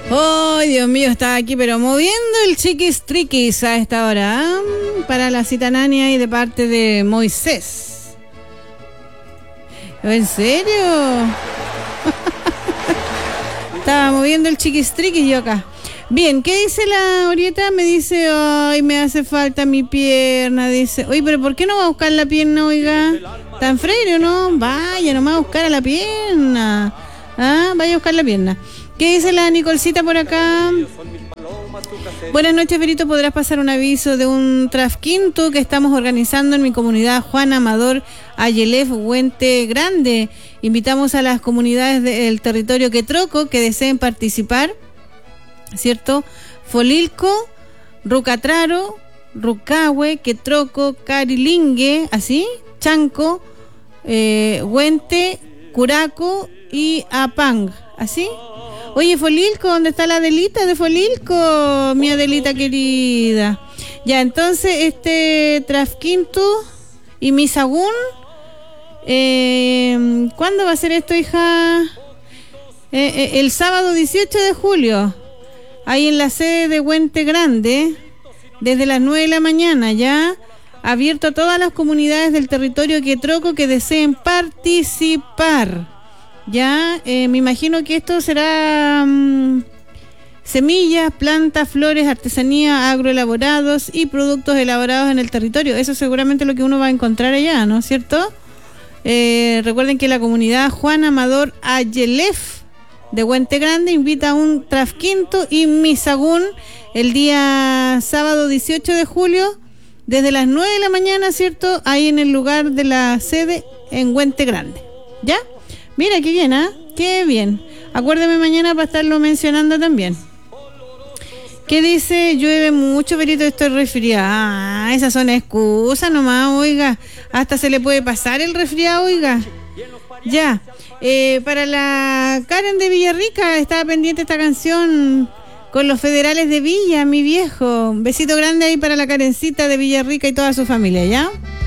Oh, Dios mío, está aquí, pero moviendo el chiquis triquis a esta hora, ¿eh? Para la citanania y de parte de Moisés. ¿En serio? Estaba moviendo el chiquis triquis yo acá. Bien, ¿qué dice la Orieta? Me dice, ay, me hace falta mi pierna. Dice, oye, pero ¿por qué no va a buscar la pierna, oiga? ¿Tan Freire o no? Vaya, nomás a buscar a la pierna. Ah, vaya a buscar la pierna. ¿Qué dice la Nicolcita por acá? Buenas noches, Verito. ¿Podrás pasar un aviso de un trasquinto que estamos organizando en mi comunidad Juan Amador Ayelef, Huente Grande? Invitamos a las comunidades del territorio Quetroco que deseen participar, ¿cierto? Folilco, Rucatraro, Rucahue, Quetroco, Carilingue, ¿así? Chanco, Huente, Curaco y Apang, ¿así? Oye, Folilco, ¿dónde está la Adelita de Folilco? Mi Adelita querida. Ya, entonces, Trasquinto y Misagún, ¿cuándo va a ser esto, hija? El sábado 18 de julio, ahí en la sede de Huente Grande, desde las 9 de la mañana, ya, abierto a todas las comunidades del territorio Quetroco que deseen participar. Ya, me imagino que esto será semillas, plantas, flores, artesanía, agroelaborados y productos elaborados en el territorio. Eso seguramente es lo que uno va a encontrar allá, ¿no es cierto? Recuerden que la comunidad Juan Amador Ayelef de Huente Grande invita a un trasquinto y misagún el día sábado 18 de julio desde las 9 de la mañana, ¿cierto? Ahí en el lugar de la sede en Huente Grande. ¿Ya? Mira, qué bien, ¿ah? Qué bien. Acuérdame mañana para estarlo mencionando también. ¿Qué dice? Llueve mucho, Perito, estoy resfriada. Ah, esas son excusas nomás, oiga. Hasta se le puede pasar el resfriado, oiga. Ya. Para la Karen de Villarrica, estaba pendiente esta canción con los federales de Villa, mi viejo. Besito grande ahí para la Karencita de Villarrica y toda su familia, ¿ya?